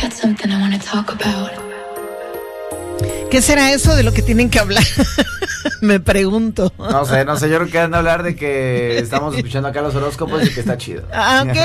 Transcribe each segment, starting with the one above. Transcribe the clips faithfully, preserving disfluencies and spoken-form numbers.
got something I want to talk about. ¿Qué será eso de lo que tienen que hablar? Me pregunto. No sé, no sé, yo creo que van a hablar de que estamos escuchando acá los horóscopos y que está chido. Ah, ok,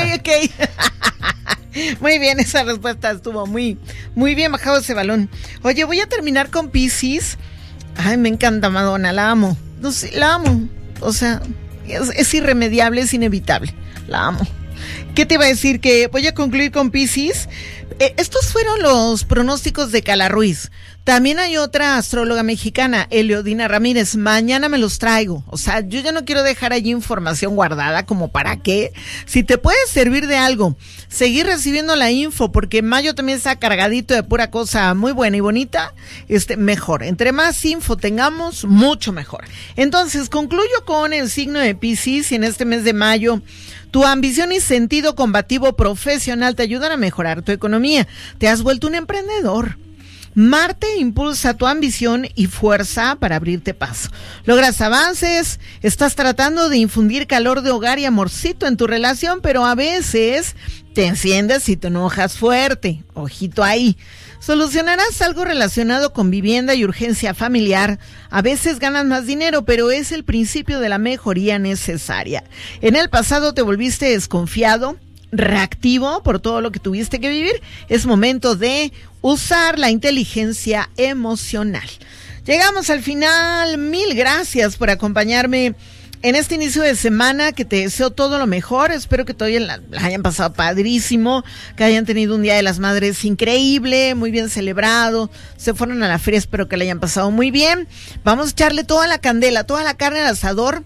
ok. Muy bien, esa respuesta estuvo muy, muy bien bajado ese balón. Oye, voy a terminar con Piscis. Ay, me encanta Madonna, la amo. No sé, la amo. O sea, es, es irremediable, es inevitable. La amo. ¿Qué te iba a decir? Que voy a concluir con Piscis. Eh, estos fueron los pronósticos de Cala Ruiz. También hay otra astróloga mexicana, Eliodina Ramírez. Mañana me los traigo. O sea, yo ya no quiero dejar allí información guardada, como para qué. Si te puede servir de algo, seguir recibiendo la info, porque mayo también está cargadito de pura cosa muy buena y bonita, este, mejor. Entre más info tengamos, mucho mejor. Entonces, concluyo con el signo de Piscis, y en este mes de mayo, tu ambición y sentido combativo profesional te ayudan a mejorar tu economía. Te has vuelto un emprendedor. Marte impulsa tu ambición y fuerza para abrirte paso. Logras avances, estás tratando de infundir calor de hogar y amorcito en tu relación, pero a veces te enciendes y te enojas fuerte. Ojito ahí. Solucionarás algo relacionado con vivienda y urgencia familiar. A veces ganas más dinero, pero es el principio de la mejoría necesaria. En el pasado te volviste desconfiado, reactivo por todo lo que tuviste que vivir. Es momento de usar la inteligencia emocional. Llegamos al final. Mil gracias por acompañarme en este inicio de semana, que te deseo todo lo mejor. Espero que todavía la, la hayan pasado padrísimo, que hayan tenido un Día de las Madres increíble, muy bien celebrado. Se fueron a la feria, espero que la hayan pasado muy bien. Vamos a echarle toda la candela, toda la carne al asador.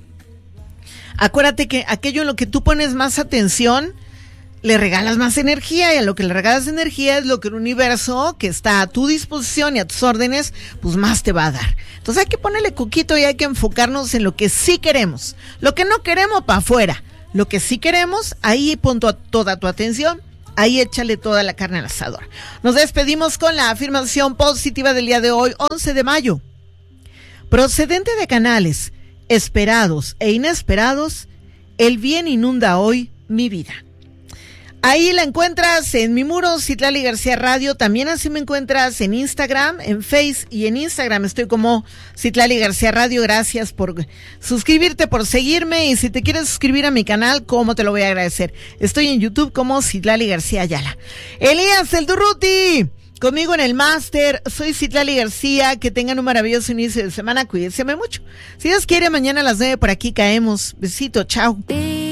Acuérdate que aquello en lo que tú pones más atención, le regalas más energía, y a lo que le regalas energía es lo que el universo, que está a tu disposición y a tus órdenes, pues más te va a dar. Entonces hay que ponerle coquito y hay que enfocarnos en lo que sí queremos. Lo que no queremos, para afuera. Lo que sí queremos, ahí pon tu, toda tu atención, ahí échale toda la carne al asador. Nos despedimos con la afirmación positiva del día de hoy, once de mayo. Procedente de canales esperados e inesperados, el bien inunda hoy mi vida. Ahí la encuentras en mi muro, Citlali García Radio. También así me encuentras en Instagram, en Face y en Instagram. Estoy como Citlali García Radio. Gracias por suscribirte, por seguirme. Y si te quieres suscribir a mi canal, ¿cómo te lo voy a agradecer? Estoy en YouTube como Citlali García Ayala. Elías El Durruti, conmigo en el máster. Soy Citlali García. Que tengan un maravilloso inicio de semana. Cuídense mucho. Si Dios quiere, mañana a las nueve por aquí caemos. Besito, chao.